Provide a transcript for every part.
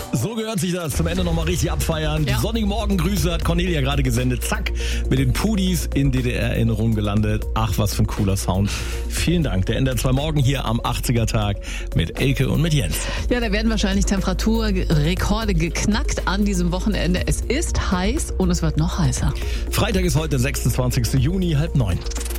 So gehört sich das. Zum Ende nochmal richtig abfeiern. Ja. Sonnige Morgengrüße hat Cornelia gerade gesendet. Zack, mit den Pudis in DDR-Erinnerung gelandet. Ach, was für ein cooler Sound. Vielen Dank. Der NDR 2 Morgen hier am 80er-Tag mit Elke und mit Jens. Ja, da werden wahrscheinlich Temperaturrekorde geknackt an diesem Wochenende. Es ist heiß und es wird noch heißer. Freitag ist heute, 26. Juni, 8:30.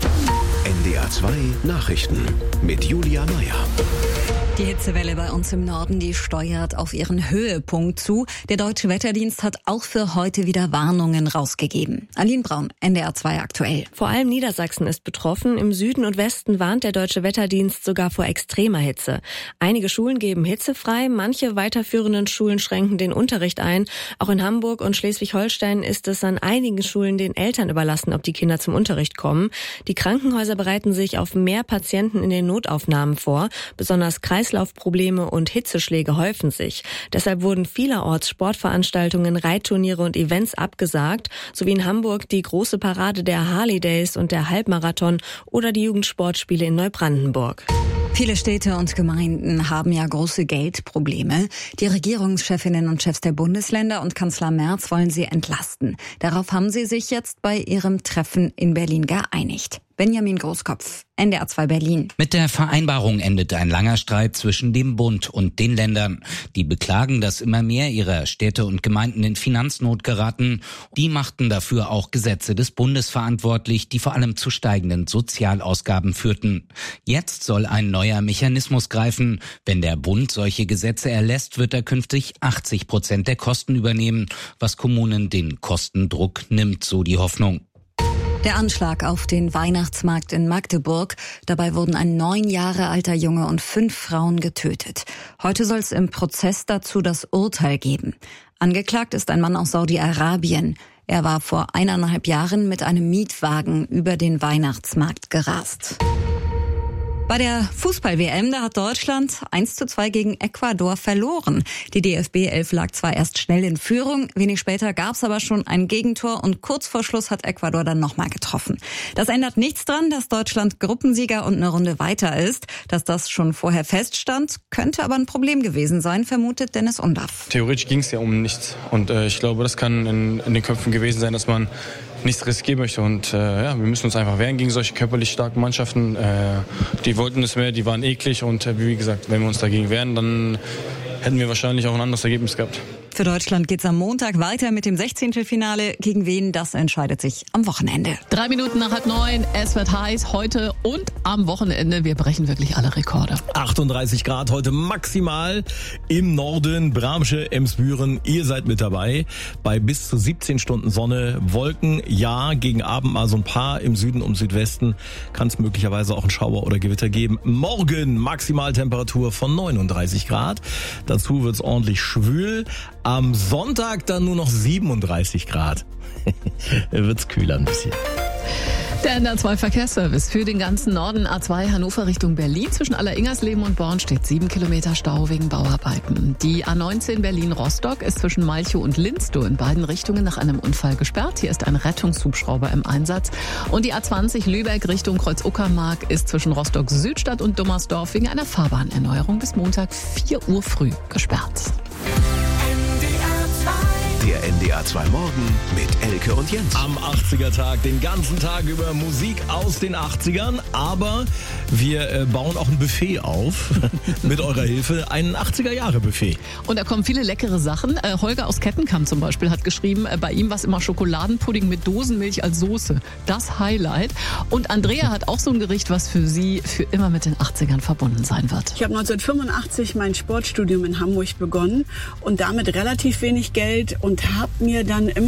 NDR 2 Nachrichten mit Julia Meyer. Die Hitzewelle bei uns im Norden, die steuert auf ihren Höhepunkt zu. Der Deutsche Wetterdienst hat auch für heute wieder Warnungen rausgegeben. Aline Braun, NDR 2 aktuell. Vor allem Niedersachsen ist betroffen. Im Süden und Westen warnt der Deutsche Wetterdienst sogar vor extremer Hitze. Einige Schulen geben hitzefrei, manche weiterführenden Schulen schränken den Unterricht ein. Auch in Hamburg und Schleswig-Holstein ist es an einigen Schulen den Eltern überlassen, ob die Kinder zum Unterricht kommen. Die Krankenhäuser bereiten sich auf mehr Patienten in den Notaufnahmen vor. Besonders Kreislaufprobleme und Hitzeschläge häufen sich. Deshalb wurden vielerorts Sportveranstaltungen, Reitturniere und Events abgesagt, sowie in Hamburg die große Parade der Harley Days und der Halbmarathon oder die Jugendsportspiele in Neubrandenburg. Viele Städte und Gemeinden haben ja große Geldprobleme. Die Regierungschefinnen und Chefs der Bundesländer und Kanzler Merz wollen sie entlasten. Darauf haben sie sich jetzt bei ihrem Treffen in Berlin geeinigt. Benjamin Großkopf, NDR 2 Berlin. Mit der Vereinbarung endet ein langer Streit zwischen dem Bund und den Ländern. Die beklagen, dass immer mehr ihrer Städte und Gemeinden in Finanznot geraten. Die machten dafür auch Gesetze des Bundes verantwortlich, die vor allem zu steigenden Sozialausgaben führten. Jetzt soll ein neuer Mechanismus greifen. Wenn der Bund solche Gesetze erlässt, wird er künftig 80% der Kosten übernehmen, was Kommunen den Kostendruck nimmt, so die Hoffnung. Der Anschlag auf den Weihnachtsmarkt in Magdeburg. Dabei wurden ein 9 Jahre alter Junge und 5 Frauen getötet. Heute soll es im Prozess dazu das Urteil geben. Angeklagt ist ein Mann aus Saudi-Arabien. Er war vor 1,5 Jahren mit einem Mietwagen über den Weihnachtsmarkt gerast. Bei der Fußball-WM, da hat Deutschland 1:2 gegen Ecuador verloren. Die DFB-11 lag zwar erst schnell in Führung, wenig später gab es aber schon ein Gegentor und kurz vor Schluss hat Ecuador dann nochmal getroffen. Das ändert nichts dran, dass Deutschland Gruppensieger und eine Runde weiter ist. Dass das schon vorher feststand, könnte aber ein Problem gewesen sein, vermutet Dennis Undaff. Theoretisch ging es ja um nichts und ich glaube, das kann in den Köpfen gewesen sein, dass man nichts riskieren möchte und wir müssen uns einfach wehren gegen solche körperlich starken Mannschaften. Die wollten es mehr, die waren eklig und wie gesagt, wenn wir uns dagegen wehren, dann hätten wir wahrscheinlich auch ein anderes Ergebnis gehabt. Für Deutschland geht's am Montag weiter mit dem 16. Gegen wen, das entscheidet sich am Wochenende. 3 Minuten nach 8:30. Es wird heiß heute und am Wochenende. Wir brechen wirklich alle Rekorde. 38 Grad heute maximal im Norden, Bramsche, Emsbüren. Ihr seid mit dabei. Bei bis zu 17 Stunden Sonne, Wolken, ja, gegen Abend mal so ein paar im Süden und Südwesten. Kann es möglicherweise auch einen Schauer oder Gewitter geben. Morgen Maximaltemperatur von 39 Grad. Dazu wird's ordentlich schwül. Am Sonntag dann nur noch 37 Grad. Wird's kühler ein bisschen. Der NDR 2 Verkehrsservice für den ganzen Norden. A2 Hannover Richtung Berlin. Zwischen Allersingersleben und Born steht 7 Kilometer Stau wegen Bauarbeiten. Die A19 Berlin-Rostock ist zwischen Malchow und Linstow in beiden Richtungen nach einem Unfall gesperrt. Hier ist ein Rettungshubschrauber im Einsatz. Und die A20 Lübeck Richtung Kreuz-Uckermark ist zwischen Rostock-Südstadt und Dummersdorf wegen einer Fahrbahnerneuerung bis Montag 4 Uhr früh gesperrt. Der NDR 2 Morgen mit Elke und Jens. Am 80er-Tag, den ganzen Tag über Musik aus den 80ern, aber wir bauen auch ein Buffet auf, mit eurer Hilfe, ein 80er-Jahre-Buffet. Und da kommen viele leckere Sachen. Holger aus Kettenkamp zum Beispiel hat geschrieben, bei ihm war es immer Schokoladenpudding mit Dosenmilch als Soße. Das Highlight. Und Andrea hat auch so ein Gericht, was für sie für immer mit den 80ern verbunden sein wird. Ich habe 1985 mein Sportstudium in Hamburg begonnen und damit relativ wenig Geld und habe mir dann immer